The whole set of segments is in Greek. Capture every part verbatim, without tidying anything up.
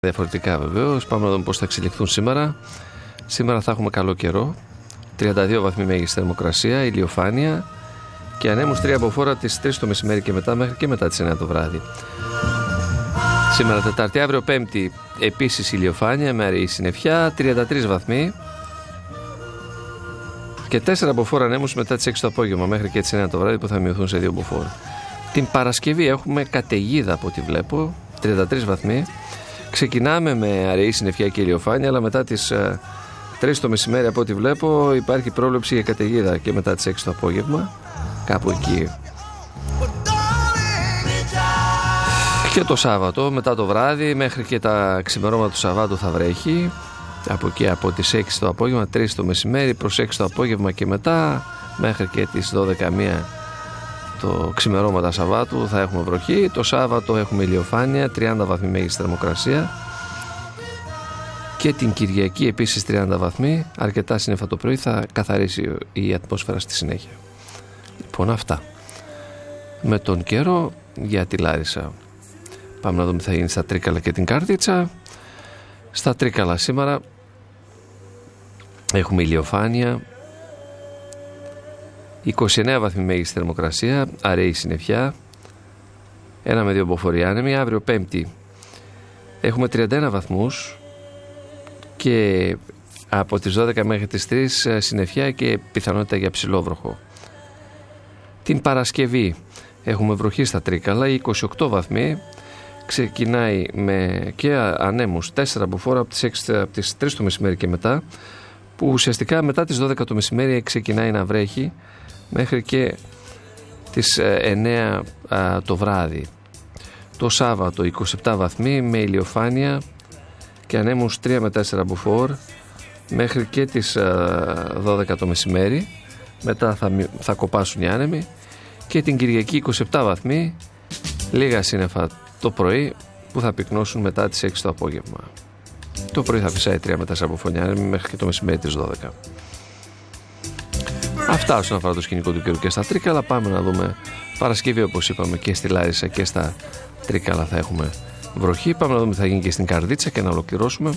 Διαφορετικά βεβαίως. Πάμε να δούμε πώς θα εξελιχθούν σήμερα. Σήμερα θα έχουμε καλό καιρό, τριάντα δύο βαθμοί μέγιστη θερμοκρασία, ηλιοφάνεια και ανέμους τρία από φόρα τις τρεις το μεσημέρι και μετά μέχρι και μετά τις εννιά το βράδυ. Σήμερα Τετάρτη, αύριο Πέμπτη επίσης ηλιοφάνεια με αραιή συννεφιά, τριάντα τρεις βαθμοί και τέσσερα από φόρα ανέμους μετά τις έξι το απόγευμα μέχρι και τις εννιά το βράδυ που θα μειωθούν σε δύο από φόρα. Την Παρασκευή έχουμε καταιγίδα από ό,τι βλέπω, τριάντα τρεις βαθμοί. Ξεκινάμε με αραιή συννεφιά και ηλιοφάνεια, αλλά μετά τις ε, τρεις το μεσημέρι από ό,τι βλέπω υπάρχει πρόβλεψη για καταιγίδα και μετά τις έξι το απόγευμα, κάπου εκεί. Και το Σάββατο μετά το βράδυ μέχρι και τα ξημερώματα του Σαββάτου θα βρέχει, από εκεί από τις έξι το απόγευμα, τρεις το μεσημέρι προς έξι το απόγευμα και μετά μέχρι και τις δώδεκα μία το ξημερώματα Σαββάτου θα έχουμε βροχή. Το Σάββατο έχουμε ηλιοφάνεια, τριάντα βαθμοί μέγιστη θερμοκρασία και την Κυριακή επίσης τριάντα βαθμοί, αρκετά σύννεφα το πρωί, θα καθαρίσει η ατμόσφαιρα στη συνέχεια. Λοιπόν, αυτά με τον καιρό για τη Λάρισα. Πάμε να δούμε τι θα γίνει στα Τρίκαλα και την Καρδίτσα. Στα Τρίκαλα σήμερα έχουμε ηλιοφάνεια, είκοσι εννέα βαθμοί μέγιστη θερμοκρασία, αραιή συννεφιά, ένα με δύο αποφορή άνεμοι. Αύριο Πέμπτη έχουμε τριάντα ένα βαθμούς και από τις δώδεκα μέχρι τις τρεις συννεφιά και πιθανότητα για ψηλόβροχο. Την Παρασκευή έχουμε βροχή στα Τρίκαλα, είκοσι οκτώ βαθμοί, ξεκινάει με και ανέμους τέσσερα από φόρα από τις, έξι, από τις τρεις το μεσημέρι και μετά, που ουσιαστικά μετά τις δώδεκα το μεσημέρι ξεκινάει να βρέχει μέχρι και τις εννιά α, το βράδυ. Το Σάββατο είκοσι επτά βαθμοί με ηλιοφάνεια και ανέμους τρία με τέσσερα από φόρ μέχρι και τις α, δώδεκα το μεσημέρι, μετά θα, θα κοπάσουν οι άνεμοι, και την Κυριακή είκοσι επτά βαθμοί, λίγα σύννεφα το πρωί που θα πυκνώσουν μετά τις έξι το απόγευμα. Το πρωί θα φυσάει τρία με τέσσερα από φωνιά μέχρι και το μεσημέρι τις δώδεκα. Αυτά όσον αφορά το σκηνικό του καιρού και στα Τρίκαλα. Πάμε να δούμε Παρασκευή, όπως είπαμε, και στη Λάρισα και στα Τρίκαλα θα έχουμε βροχή. Πάμε να δούμε τι θα γίνει και στην Καρδίτσα και να ολοκληρώσουμε.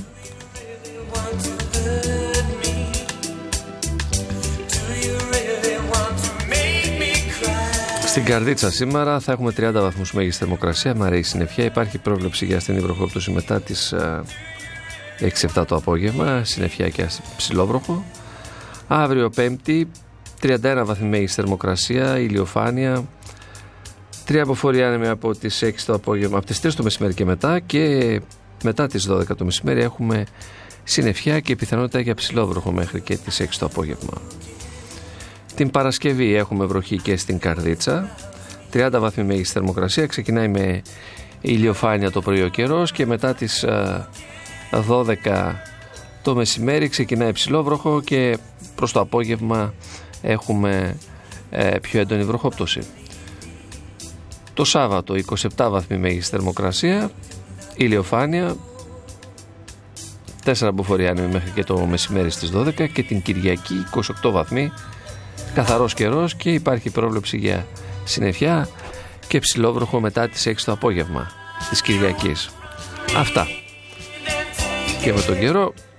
Στην Καρδίτσα σήμερα θα έχουμε τριάντα βαθμούς μέγιστη θερμοκρασία με αραιή συννεφιά. Υπάρχει πρόβλεψη για ασθενή βροχόπτωση μετά τις έξι επτά το απόγευμα, συννεφιά και ψηλόβροχο. Αύριο Πέμπτη τριάντα ένα βαθμοί μέγιστη θερμοκρασία, ηλιοφάνεια, τρία αποφορή άνεμοι από τις έξι το απόγευμα, από τις τρεις το μεσημέρι και μετά, και μετά τις δώδεκα το μεσημέρι έχουμε συννεφιά και πιθανότητα για ψηλόβροχο μέχρι και τις έξι το απόγευμα. Την Παρασκευή έχουμε βροχή και στην Καρδίτσα, τριάντα βαθμοί μέγιστη θερμοκρασία, ξεκινάει με ηλιοφάνεια το πρωί ο καιρός και μετά τις δώδεκα το μεσημέρι ξεκινάει ψηλόβροχο και προς το απόγευμα έχουμε ε, πιο έντονη βροχόπτωση. Το Σάββατο είκοσι επτά βαθμοί μέγιστη θερμοκρασία, ηλιοφάνεια, τέσσερα αποφορή άνεμοι μέχρι και το μεσημέρι στις δώδεκα, και την Κυριακή είκοσι οκτώ βαθμοί, καθαρός καιρός και υπάρχει πρόβλεψη για συννεφιά και ψηλόβροχο μετά τις έξι το απόγευμα της Κυριακής. Αυτά και με τον καιρό.